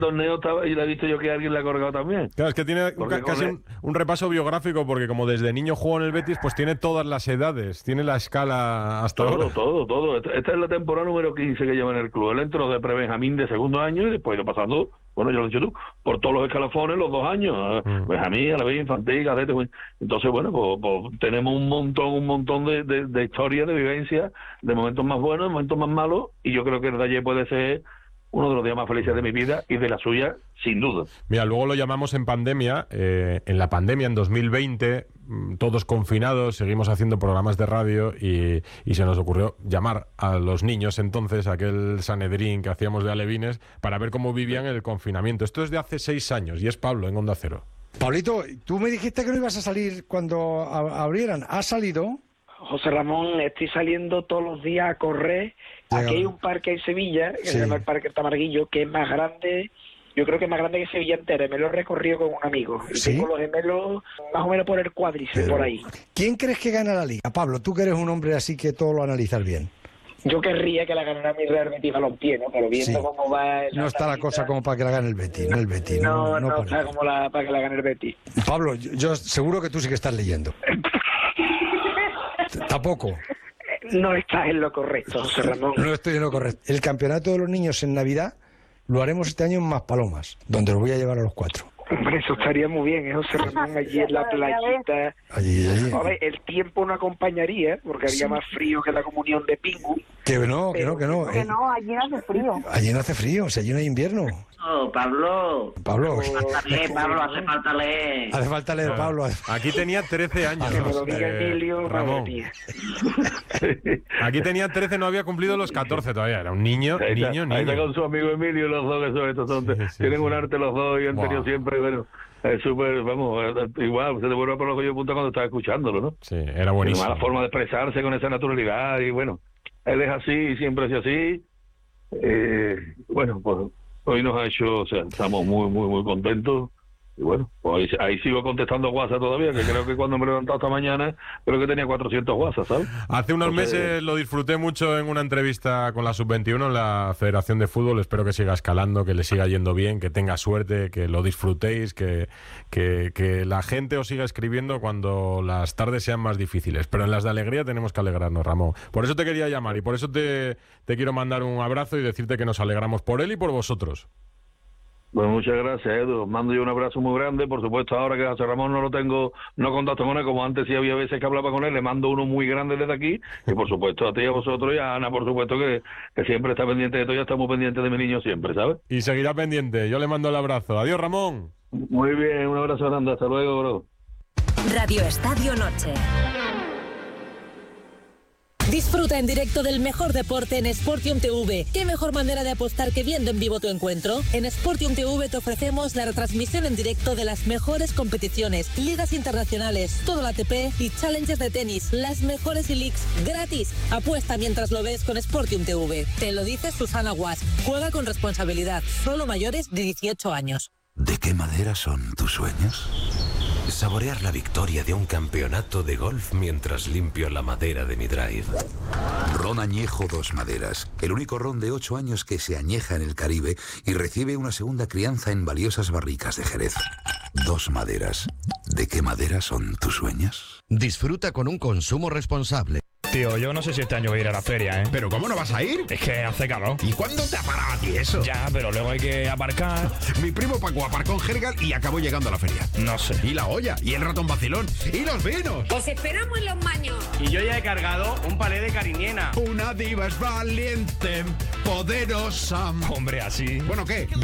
torneo estaba, y le he visto yo que alguien le ha colgado también. Claro, es que tiene casi un repaso biográfico, porque como desde niño jugó en el Betis, pues tiene todas las edades, tiene la escala hasta ahora. Todo. Esta es la temporada número 15 que lleva en el club. Él entró de prebenjamín de segundo año y después ido pasando, bueno, ya lo has dicho tú, por todos los escalafones los 2 años. Benjamín, a la vez infantil, cadete. Entonces, bueno, pues tenemos un montón de historias, de vivencias, de momentos más buenos, de momentos más malos, y yo creo que el de ayer puede ser uno de los días más felices de mi vida y de la suya, sin duda. Mira, luego lo llamamos en pandemia, en la pandemia, en 2020, todos confinados, seguimos haciendo programas de radio y se nos ocurrió llamar a los niños entonces, aquel Sanedrín que hacíamos de alevines, para ver cómo vivían el confinamiento. Esto es de hace 6 años y es Pablo en Onda Cero. Pablito, tú me dijiste que no ibas a salir cuando abrieran. ¿Has salido? José Ramón, estoy saliendo todos los días a correr. Aquí hay un parque en Sevilla, que se llama el Parque Tamarguillo, que es más grande, yo creo que es más grande que Sevilla entera. Me lo he recorrido con un amigo. Y tengo los gemelos más o menos por el cuádriceps, por ahí. ¿Quién crees que gana la Liga? Pablo, tú que eres un hombre así que todo lo analizas bien. Yo querría que la ganara mi Real Betis Balompié, ¿no? Pero viendo cómo va... No está la cosa como para que la gane el Betis, ¿no? El Betis, no está como para que la gane el Betis. Pablo, yo seguro que tú sí que estás leyendo. Tampoco. No estás en lo correcto, José Ramón. No estoy en lo correcto. El campeonato de los niños en Navidad lo haremos este año en Maspalomas, donde los voy a llevar a los 4. Hombre, eso estaría muy bien, José Ramón, allí en la playita. Allí. A ver, el tiempo no acompañaría, porque haría más frío que la comunión de Pingu. Que no. Que no, allí no hace frío. Allí no hace frío, o sea, allí no hay invierno. Pablo. Hace falta leer. Hace falta leer, Pablo. Aquí tenía 13 años. Que me lo diga Emilio, Ramón. Aquí tenía 13, no había cumplido los 14 todavía. Era un niño. Ahí está con su amigo Emilio, los dos, tienen un arte los dos y han tenido siempre, bueno, es súper, vamos, igual, se te vuelve por los ojos de punta cuando estás escuchándolo, ¿no? Sí, era buenísimo. La forma de expresarse con esa naturalidad y bueno, él es así y siempre es así. Bueno, pues hoy nos ha hecho, o sea, estamos muy contentos. Y bueno, pues ahí sigo contestando WhatsApp todavía, que creo que cuando me he levantado esta mañana, creo que tenía 400 WhatsApp, ¿sabes? Hace unos meses lo disfruté mucho en una entrevista con la Sub-21 en la Federación de Fútbol. Espero que siga escalando, que le siga yendo bien, que tenga suerte, que lo disfrutéis, que la gente os siga escribiendo cuando las tardes sean más difíciles. Pero en las de alegría tenemos que alegrarnos, Ramón. Por eso te quería llamar y por eso te quiero mandar un abrazo y decirte que nos alegramos por él y por vosotros. Bueno, muchas gracias, Edu. Mando yo un abrazo muy grande. Por supuesto, ahora que a José Ramón no contacto con él, como antes sí había veces que hablaba con él, le mando uno muy grande desde aquí. Y por supuesto, a ti y a vosotros y a Ana, por supuesto, que siempre está pendiente de todo. Ya estamos pendientes de mi niño siempre, ¿sabes? Y seguirá pendiente. Yo le mando el abrazo. Adiós, Ramón. Muy bien, un abrazo grande. Hasta luego, bro. Radio Estadio Noche. Disfruta en directo del mejor deporte en Sportium TV. ¿Qué mejor manera de apostar que viendo en vivo tu encuentro? En Sportium TV te ofrecemos la retransmisión en directo de las mejores competiciones, ligas internacionales, todo el ATP y challenges de tenis, las mejores e-leagues gratis. Apuesta mientras lo ves con Sportium TV. Te lo dice Susana Guas. Juega con responsabilidad. Solo mayores de 18 años. ¿De qué madera son tus sueños? Saborear la victoria de un campeonato de golf mientras limpio la madera de mi drive. Ron Añejo Dos Maderas, el único ron de 8 años que se añeja en el Caribe y recibe una segunda crianza en valiosas barricas de Jerez. Dos Maderas. ¿De qué madera son tus sueños? Disfruta con un consumo responsable. Tío, yo no sé si este año voy a ir a la feria, ¿eh? ¿Pero cómo no vas a ir? Es que hace calor. ¿Y cuándo te ha parado a ti eso? Ya, pero luego hay que aparcar. Mi primo Paco aparcó en Jergal y acabó llegando a la feria. No sé. Y la olla, y el ratón vacilón, y los vinos. ¡Os esperamos en los baños! Y yo ya he cargado un palé de cariñena. Una diva es valiente, poderosa. Hombre, así. Bueno, ¿qué?